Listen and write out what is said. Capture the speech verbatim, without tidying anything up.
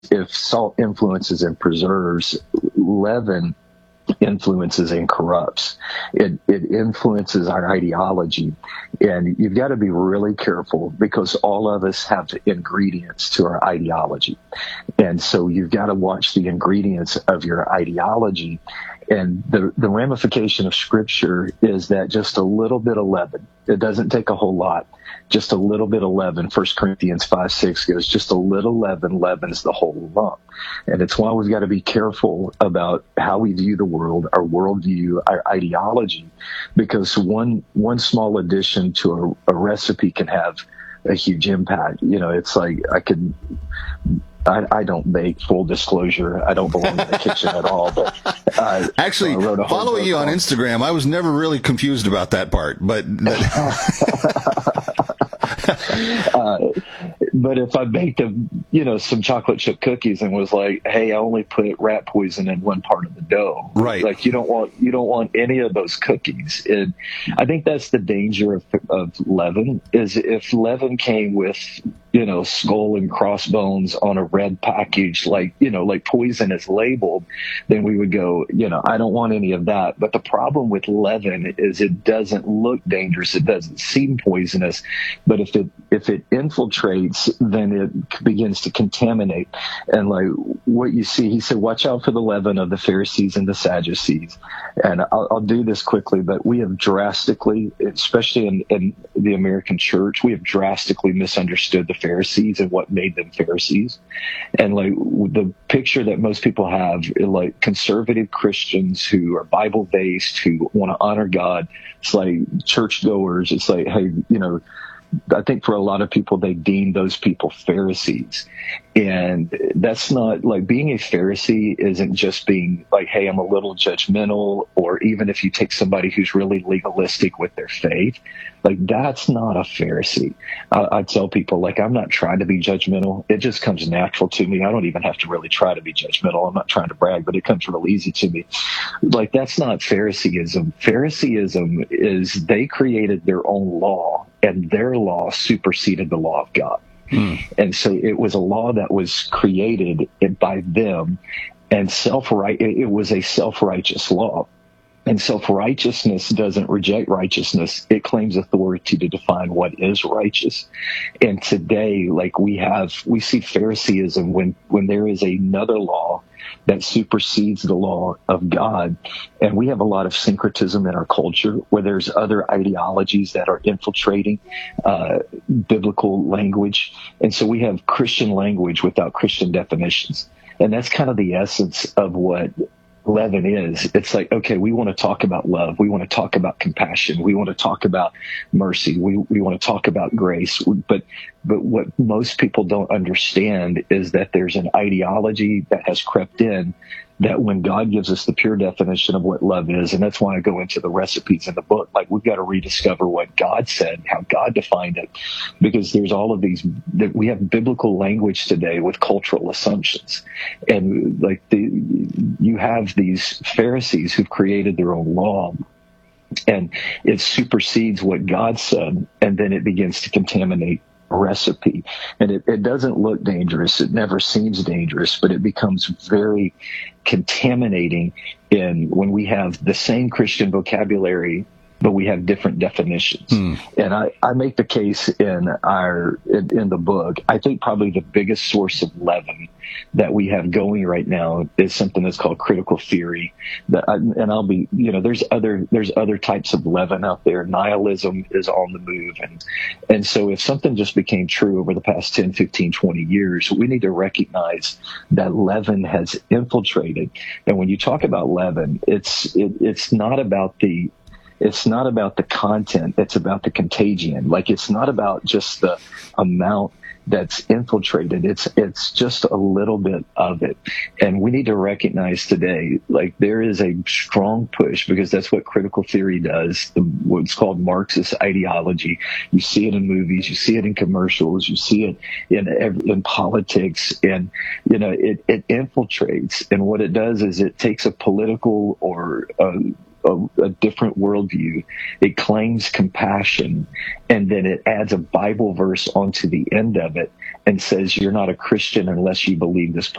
if salt influences and preserves, leaven influences and corrupts. It, it influences our ideology. And you've got to be really careful because all of us have ingredients to our ideology. And so you've got to watch the ingredients of your ideology. And the, the ramification of Scripture is that just a little bit of leaven, it doesn't take a whole lot, just a little bit of leaven. First Corinthians five six goes, just a little leaven leavens the whole lump. And it's why we've got to be careful about how we view the world, our worldview, our ideology, because one one small addition to a, a recipe can have a huge impact. You know, it's like I could... I, I don't bake, full disclosure. I don't belong in the kitchen at all. But uh, actually, so following you on Instagram, I was never really confused about that part. But uh, but if I baked a, you know, some chocolate chip cookies and was like, hey, I only put rat poison in one part of the dough, right? Like you don't want you don't want any of those cookies. And I think that's the danger of, of leaven. Is if leaven came with, you know, skull and crossbones on a red package, like, you know, like poison is labeled, then we would go, you know, I don't want any of that. But the problem with leaven is it doesn't look dangerous. It doesn't seem poisonous. But if it, if it infiltrates, then it begins to contaminate. And like what you see, he said, watch out for the leaven of the Pharisees and the Sadducees. And I'll, I'll do this quickly, but we have drastically, especially in, in the American church, we have drastically misunderstood the Pharisees and what made them Pharisees. And like the picture that most people have, like conservative Christians who are Bible based, who want to honor God, it's like churchgoers. It's like, hey, you know, I think for a lot of people, they deem those people Pharisees. And that's not like being a Pharisee isn't just being like, hey, I'm a little judgmental, or even if you take somebody who's really legalistic with their faith, like that's not a Pharisee. I, I tell people, like, I'm not trying to be judgmental. It just comes natural to me. I don't even have to really try to be judgmental. I'm not trying to brag, but it comes real easy to me. Like, that's not Phariseeism. Phariseeism is they created their own law, and their law superseded the law of God. Hmm. And so it was a law that was created by them, and self-right. It was a self-righteous law. And self-righteousness doesn't reject righteousness. It claims authority to define what is righteous. And today, like we have, we see Phariseeism when, when there is another law that supersedes the law of God. And we have a lot of syncretism in our culture where there's other ideologies that are infiltrating uh, biblical language. And so we have Christian language without Christian definitions. And that's kind of the essence of what leaven is. It's like, okay, we want to talk about love. We want to talk about compassion. We want to talk about mercy. We we want to talk about grace. But but what most people don't understand is that there's an ideology that has crept in that when God gives us the pure definition of what love is, and that's why I go into the recipes in the book, like we've got to rediscover what God said, how God defined it, because there's all of these, that we have biblical language today with cultural assumptions. And like the, you have these Pharisees who've created their own law, and it supersedes what God said, and then it begins to contaminate recipe. And it, it doesn't look dangerous. It never seems dangerous, but it becomes very contaminating in when we have the same Christian vocabulary, but we have different definitions. Hmm. And I, I make the case in our, in, in the book, I think probably the biggest source of leaven that we have going right now is something that's called critical theory. That I, and I'll be, you know, there's other, there's other types of leaven out there. Nihilism is on the move. And, and so if something just became true over the past ten, fifteen, twenty years, we need to recognize that leaven has infiltrated. And when you talk about leaven, it's, it, it's not about the, It's not about the content. It's about the contagion. Like, it's not about just the amount that's infiltrated. It's, it's just a little bit of it. And we need to recognize today, like, there is a strong push, because that's what critical theory does. The, what's called Marxist ideology. You see it in movies. You see it in commercials. You see it in, in politics. And, you know, it, it infiltrates. And what it does is it takes a political or a, A, a different worldview. It claims compassion, and then it adds a Bible verse onto the end of it, and says you're not a Christian unless you believe this